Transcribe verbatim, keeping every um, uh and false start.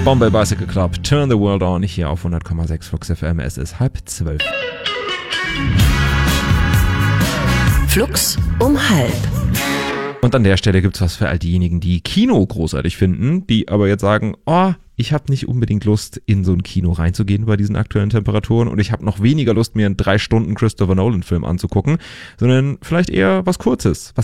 Bombay Bicycle Club, Turn the World On, hier auf hundert Komma sechs Flux F M. Es ist halb zwölf. Flux um halb. Und an der Stelle gibt's was für all diejenigen, die Kino großartig finden, die aber jetzt sagen, oh, ich habe nicht unbedingt Lust, in so ein Kino reinzugehen bei diesen aktuellen Temperaturen und ich habe noch weniger Lust, mir einen drei Stunden Christopher Nolan Film anzugucken, sondern vielleicht eher was Kurzes, was